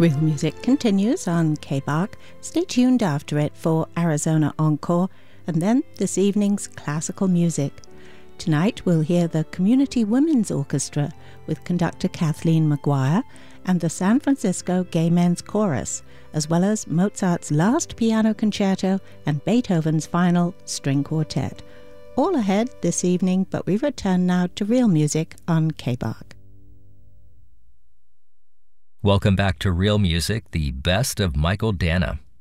Real Music continues on KBARC. Stay tuned after it for Arizona Encore, and then this evening's classical music. Tonight we'll hear the Community Women's Orchestra with conductor Kathleen McGuire and the San Francisco Gay Men's Chorus, as well as Mozart's last piano concerto and Beethoven's final string quartet. All ahead this evening, but we return now to Real Music on KBARC. Welcome back to Real Music, the best of Michael Danna.